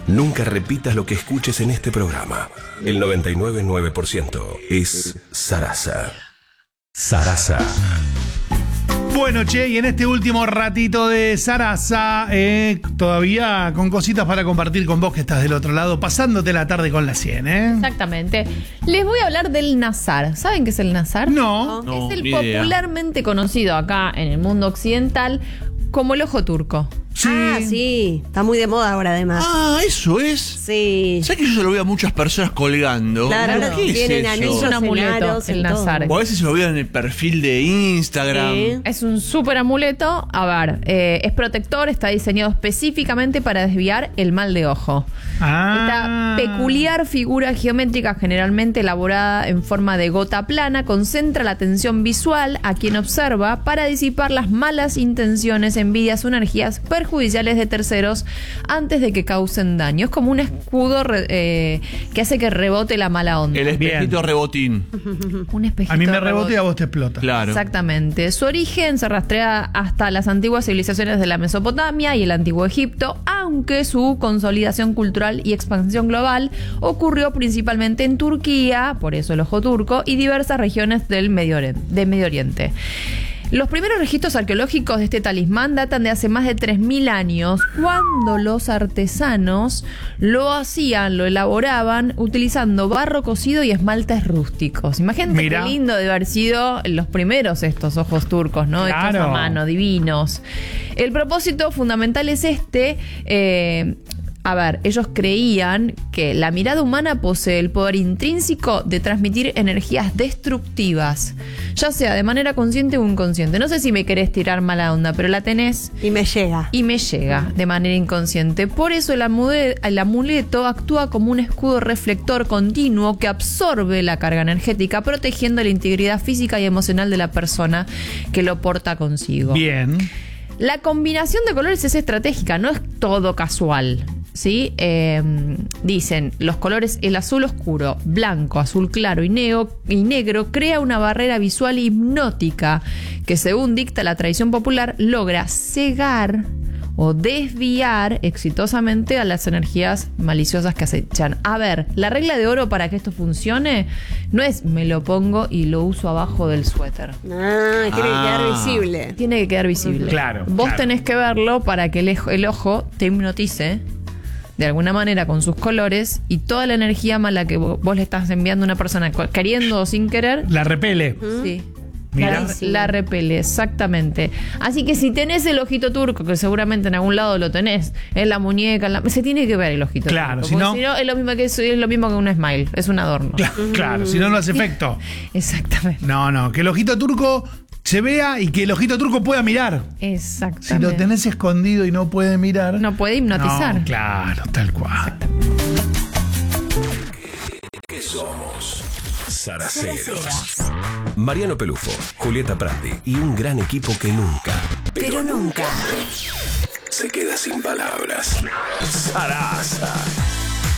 Nunca repitas lo que escuches en este programa. El 99.9% es Sarasa. Sarasa. Bueno, che, y en este último ratito de Sarasa, todavía con cositas para compartir con vos que estás del otro lado, pasándote la tarde con la 100, ¿eh? Exactamente. Les voy a hablar del Nazar. ¿Saben qué es el Nazar? No. Es el popularmente conocido acá en el mundo occidental como el ojo turco. Sí. Ah, sí. Está muy de moda ahora, además. Ah, eso es. Sí. ¿Sabes que yo se lo veo a muchas personas colgando? Claro, ahora ¿Qué tienen es eso? anillos Es un amuleto, enanos el y todo. Nazar. O a veces se lo veo en el perfil de Instagram. Sí. Es un súper amuleto. A ver, es protector, está diseñado específicamente para desviar el mal de ojo. Ah. Esta peculiar figura geométrica, generalmente elaborada en forma de gota plana, concentra la atención visual a quien observa para disipar las malas intenciones, envidias o energías perjudiciales de terceros antes de que causen daño. Es como un escudo que hace que rebote la mala onda. El espejito Bien. rebotín. Un espejito A mí me de rebote y a vos te explota. Claro. Exactamente. Su origen se rastrea hasta las antiguas civilizaciones de la Mesopotamia y el antiguo Egipto, aunque su consolidación cultural y expansión global ocurrió principalmente en Turquía, por eso el ojo turco, y diversas regiones del Medio Oriente. Los primeros registros arqueológicos de este talismán datan de hace más de 3.000 años, cuando los artesanos lo elaboraban utilizando barro cocido y esmaltes rústicos. Imagínate Mira. qué lindo de haber sido los primeros estos ojos turcos, ¿no? Claro. Hechos a mano, divinos. El propósito fundamental es ellos creían que la mirada humana posee el poder intrínseco de transmitir energías destructivas, ya sea de manera consciente o inconsciente. No sé si me querés tirar mala onda, pero la tenés Y me llega. y me llega de manera inconsciente. Por eso el amuleto actúa como un escudo reflector continuo que absorbe la carga energética, protegiendo la integridad física y emocional de la persona que lo porta consigo. Bien. La combinación de colores es estratégica, no es todo casual. ¿Sí? Dicen, los colores, el azul oscuro, blanco, azul claro y negro crea una barrera visual hipnótica que, según dicta la tradición popular, logra cegar o desviar exitosamente a las energías maliciosas que acechan. A ver, la regla de oro para que esto funcione no es me lo pongo y lo uso abajo del suéter. Ah, tiene que quedar visible. Tiene que quedar visible. Claro, Vos claro. tenés que verlo para que el ojo te hipnotice de alguna manera con sus colores y toda la energía mala que vos le estás enviando a una persona queriendo o sin querer, La repele. sí. Mira. La repele, exactamente. Así que si tenés el ojito turco, que seguramente en algún lado lo tenés, en la muñeca, se tiene que ver el ojito Claro, turco. si Porque no- es lo mismo que un smile, es un adorno. Claro, si no, no hace efecto. Exactamente. No, que el ojito turco se vea y que el ojito turco pueda mirar. Exactamente. Si lo tenés escondido y no puede mirar. No puede hipnotizar. No, claro, tal cual. ¿Qué somos? Saraceros. Mariano Pelufo, Julieta Prandi y un gran equipo que nunca, Pero nunca. se queda sin palabras. Sarasa.